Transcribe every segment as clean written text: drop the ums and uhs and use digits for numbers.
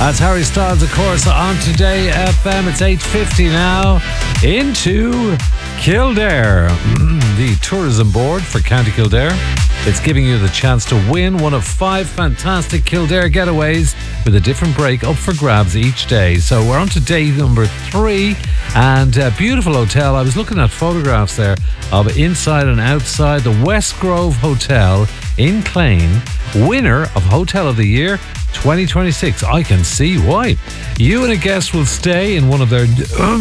That's Harry Styles, of course, on Today FM. It's 8:50 now. Into Kildare, the tourism board for County Kildare. It's giving you the chance to win one of 5 fantastic Kildare getaways with a different break up for grabs each day. So we're on to day number 3, and a beautiful hotel. I was looking at photographs there of inside and outside the West Grove Hotel in Clane, winner of Hotel of the Year 2026. I can see why. You and a guest will stay in one of their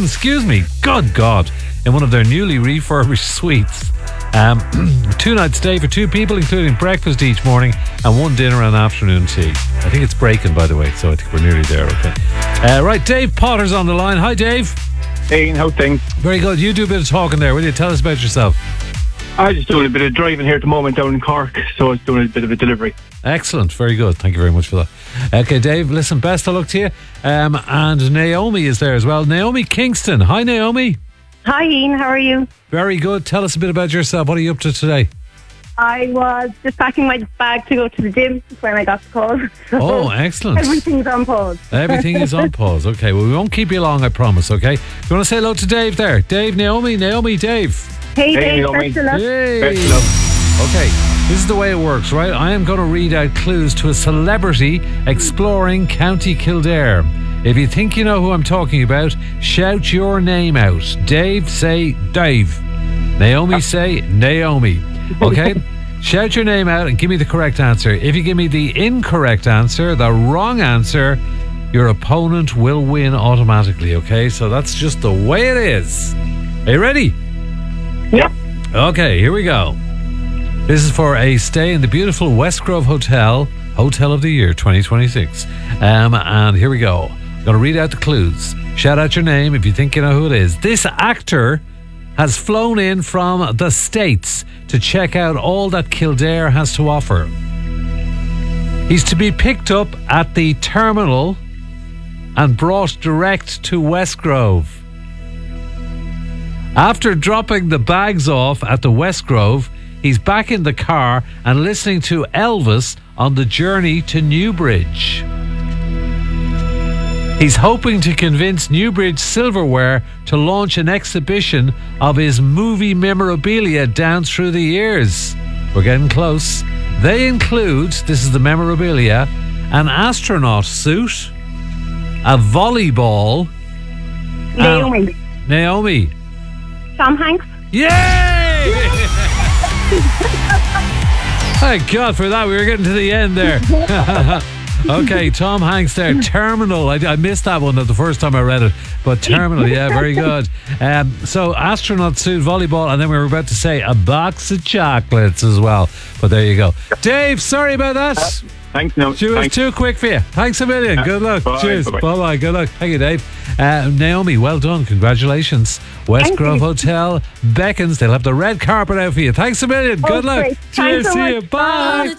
in one of their newly refurbished suites. 2-night stay for 2 people, including breakfast each morning and 1 dinner and afternoon tea. I think it's breaking, by the way, so I think we're nearly there. Okay. Right, Dave Potter's on the line. Hi, Dave. Hey, Ian, how's things? Very good. You do a bit of talking there, will you? Tell us about yourself. I'm just doing a bit of driving here at the moment down in Cork, so I was doing a bit of a delivery. Excellent. Very good. Thank you very much for that. Okay, Dave, listen, best of luck to you. And Naomi is there as well. Naomi Kingston. Hi, Naomi. Hi, Ian. How are you? Very good. Tell us a bit about yourself. What are you up to today? I was just packing my bag to go to the gym when I got the call. So oh, excellent. Everything's on pause. Everything is on pause. Okay, well, we won't keep you long, I promise, okay? Do you want to say hello to Dave there? Dave, Naomi, Dave. Hey, Dave, Naomi. best of luck. Hey. Best of luck. Okay, this is the way it works, right? I am going to read out clues to a celebrity exploring County Kildare. If you think you know who I'm talking about, shout your name out. Dave, say Dave. Naomi, say Naomi. Okay? Shout your name out and give me the correct answer. If you give me the incorrect answer, the wrong answer, your opponent will win automatically, okay? So that's just the way it is. Are you ready? Yep. Okay, here we go. This is for a stay in the beautiful West Grove Hotel, Hotel of the Year 2026. And here we go. I'm going to read out the clues. Shout out your name if you think you know who it is. This actor has flown in from the States to check out all that Kildare has to offer. He's to be picked up at the terminal and brought direct to West Grove. After dropping the bags off at the West Grove, he's back in the car and listening to Elvis on the journey to Newbridge. He's hoping to convince Newbridge Silverware to launch an exhibition of his movie memorabilia down through the years. We're getting close. They include, this is the memorabilia, an astronaut suit, a volleyball. Naomi. Naomi. Tom Hanks. Yay! Thank God for that. We were getting to the end there. Okay, Tom Hanks there. Terminal. I missed that one the first time I read it. But Terminal, yeah, very good. So astronaut suit, volleyball, and then we were about to say a box of chocolates as well. But there you go. Dave, sorry about that. Thanks, no. She was too quick for you. Thanks a million. Good luck. Bye, Cheers. bye-bye. Bye-bye. Good luck. Thank you, Dave. Naomi, well done. Congratulations. West Thank Grove you. Hotel beckons. They'll have the red carpet out for you. Thanks a million. Good luck. Great. Cheers. Thanks so See much. you. Bye.